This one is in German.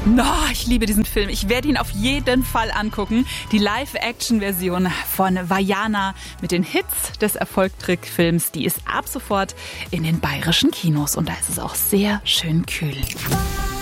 Oh, ich liebe diesen Film. Ich werde ihn auf jeden Fall angucken. Die Live-Action-Version von Vaiana mit den Hits des Erfolgtrickfilms, die ist ab sofort in den bayerischen Kinos. Und da ist es auch sehr schön kühl.